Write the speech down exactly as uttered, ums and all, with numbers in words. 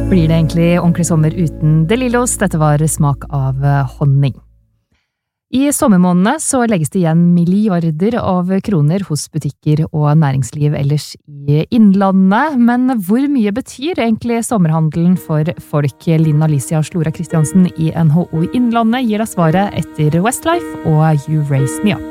Blir det egentlig ordentlig sommer uten De Lillos? Dette var smak av honning. I sommermånedene så legges det igjen milliarder av kroner hos butikker og næringsliv ellers i innlandet, men hvor mye betyr egentlig sommerhandelen for folk? Linn Alicia Slora Kristiansen i N H O Innlandet gir deg svaret etter Westlife og You Raise Me Up.